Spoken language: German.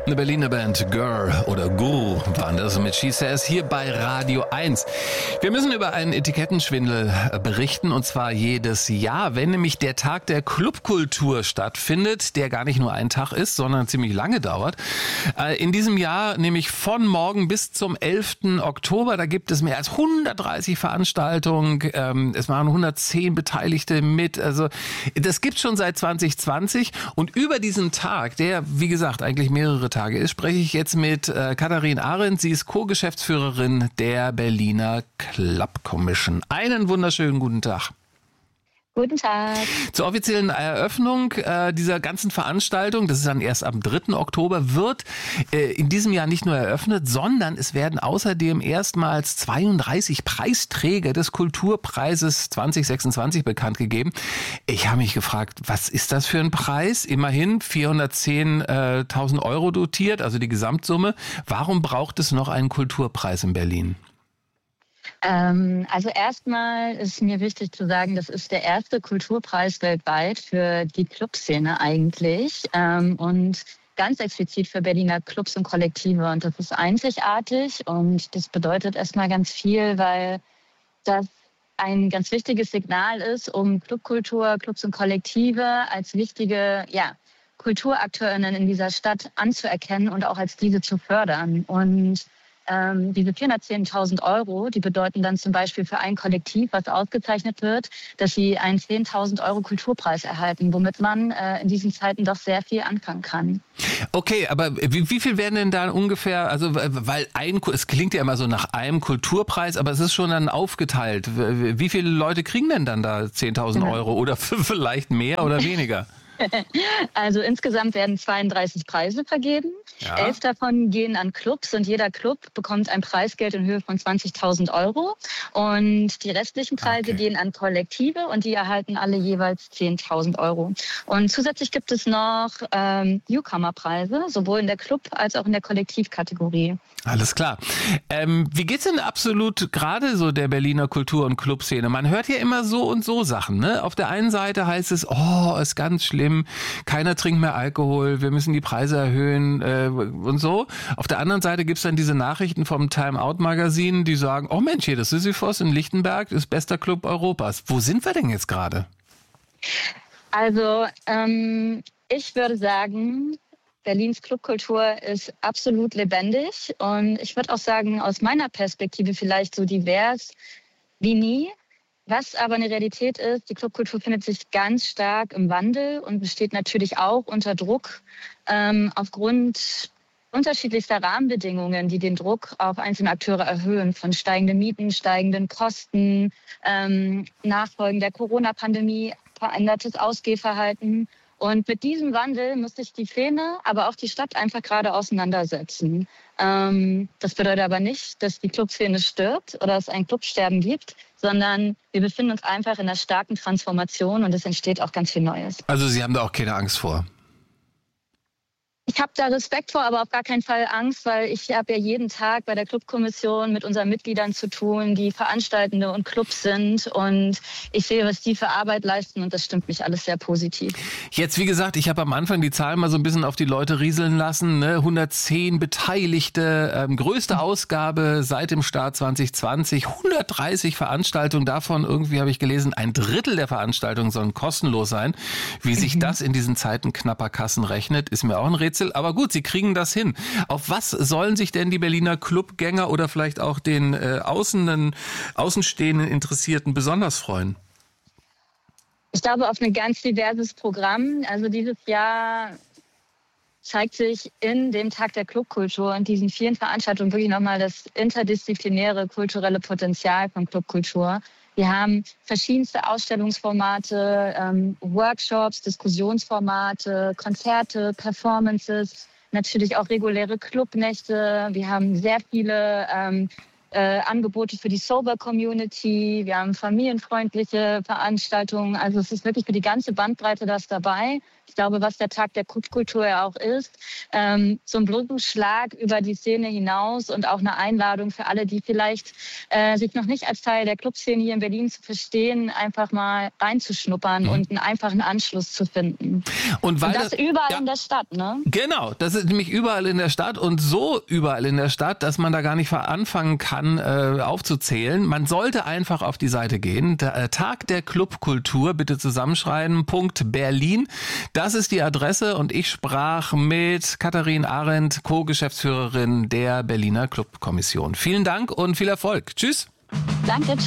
Eine Berliner Band, Girl oder Guru waren das mit She Says hier bei Radio 1. Wir müssen über einen Etikettenschwindel berichten und zwar jedes Jahr, wenn nämlich der Tag der Clubkultur stattfindet, der gar nicht nur ein Tag ist, sondern ziemlich lange dauert. In diesem Jahr nämlich von morgen bis zum 11. Oktober, da gibt es mehr als 130 Veranstaltungen, es waren 110 Beteiligte mit, also das gibt's schon seit 2020 und über diesen Tag, der wie gesagt eigentlich mehrere Tage ist, spreche ich jetzt mit Katharin Arendt. Sie ist Co-Geschäftsführerin der Berliner Club Commission. Einen wunderschönen guten Tag. Guten Tag. Zur offiziellen Eröffnung dieser ganzen Veranstaltung, das ist dann erst am 3. Oktober, wird in diesem Jahr nicht nur eröffnet, sondern es werden außerdem erstmals 32 Preisträger des Kulturpreises 2026 bekannt gegeben. Ich habe mich gefragt, was ist das für ein Preis? Immerhin 410.000 Euro dotiert, also die Gesamtsumme. Warum braucht es noch einen Kulturpreis in Berlin? Also erstmal ist mir wichtig zu sagen, das ist der erste Kulturpreis weltweit für die Clubszene eigentlich und ganz explizit für Berliner Clubs und Kollektive. Und das ist einzigartig und das bedeutet erstmal ganz viel, weil das ein ganz wichtiges Signal ist, um Clubkultur, Clubs und Kollektive als wichtige KulturakteurInnen in dieser Stadt anzuerkennen und auch als diese zu fördern. Und diese 410.000 Euro, die bedeuten dann zum Beispiel für ein Kollektiv, was ausgezeichnet wird, dass sie einen 10.000 Euro Kulturpreis erhalten, womit man in diesen Zeiten doch sehr viel anfangen kann. Okay, aber wie viel werden denn da ungefähr, also weil es klingt ja immer so nach einem Kulturpreis, aber es ist schon dann aufgeteilt. Wie viele Leute kriegen denn dann da 10.000 Euro oder vielleicht mehr oder weniger? Also insgesamt werden 32 Preise vergeben. Ja. 11 davon gehen an Clubs und jeder Club bekommt ein Preisgeld in Höhe von 20.000 Euro. Und die restlichen Preise gehen an Kollektive und die erhalten alle jeweils 10.000 Euro. Und zusätzlich gibt es noch Newcomer-Preise, sowohl in der Club- als auch in der Kollektivkategorie. Alles klar. Wie geht's denn absolut gerade so der Berliner Kultur- und Clubszene? Man hört ja immer so und so Sachen, ne? Auf der einen Seite heißt es, ist ganz schlimm, keiner trinkt mehr Alkohol, wir müssen die Preise erhöhen und so. Auf der anderen Seite gibt's dann diese Nachrichten vom Time Out Magazin, die sagen, oh Mensch, hier das Sisyphos in Lichtenberg ist bester Club Europas. Wo sind wir denn jetzt gerade? Also ich würde sagen, Berlins Clubkultur ist absolut lebendig und ich würde auch sagen, aus meiner Perspektive vielleicht so divers wie nie. Was aber eine Realität ist, die Clubkultur findet sich ganz stark im Wandel und besteht natürlich auch unter Druck aufgrund unterschiedlichster Rahmenbedingungen, die den Druck auf einzelne Akteure erhöhen, von steigenden Mieten, steigenden Kosten, Nachfolgen der Corona-Pandemie, verändertes Ausgehverhalten. Und mit diesem Wandel muss sich die Szene, aber auch die Stadt einfach gerade auseinandersetzen. Das bedeutet aber nicht, dass die Clubszene stirbt oder es ein Clubsterben gibt, sondern wir befinden uns einfach in einer starken Transformation und es entsteht auch ganz viel Neues. Also Sie haben da auch keine Angst vor? Ich habe da Respekt vor, aber auf gar keinen Fall Angst, weil ich habe ja jeden Tag bei der Clubkommission mit unseren Mitgliedern zu tun, die Veranstaltende und Clubs sind. Und ich sehe, was die für Arbeit leisten und das stimmt mich alles sehr positiv. Jetzt, wie gesagt, ich habe am Anfang die Zahlen mal so ein bisschen auf die Leute rieseln lassen. Ne? 110 Beteiligte, größte Ausgabe seit dem Start 2020, 130 Veranstaltungen. Davon irgendwie habe ich gelesen, ein Drittel der Veranstaltungen sollen kostenlos sein. Wie sich das in diesen Zeiten knapper Kassen rechnet, ist mir auch ein Rätsel. Aber gut, Sie kriegen das hin. Auf was sollen sich denn die Berliner Clubgänger oder vielleicht auch den außenstehenden Interessierten besonders freuen? Ich glaube auf ein ganz diverses Programm. Also dieses Jahr zeigt sich in dem Tag der Clubkultur und diesen vielen Veranstaltungen wirklich nochmal das interdisziplinäre kulturelle Potenzial von Clubkultur. Wir haben verschiedenste Ausstellungsformate, Workshops, Diskussionsformate, Konzerte, Performances, natürlich auch reguläre Clubnächte. Wir haben sehr viele Angebote für die Sober-Community. Wir haben familienfreundliche Veranstaltungen. Also es ist wirklich für die ganze Bandbreite das dabei. Ich glaube, was der Tag der Clubkultur ja auch ist, so ein Brückenschlag über die Szene hinaus und auch eine Einladung für alle, die vielleicht sich noch nicht als Teil der Clubszene hier in Berlin zu verstehen, einfach mal reinzuschnuppern und einen einfachen Anschluss zu finden. Und das überall in der Stadt, ne? Genau, das ist nämlich überall in der Stadt und so überall in der Stadt, dass man da gar nicht anfangen kann, aufzuzählen. Man sollte einfach auf die Seite gehen. Tag der Clubkultur, bitte zusammenschreiben, .Berlin. Das ist die Adresse und ich sprach mit Katharin Arendt, Co-Geschäftsführerin der Berliner Clubkommission. Vielen Dank und viel Erfolg. Tschüss. Danke, tschüss.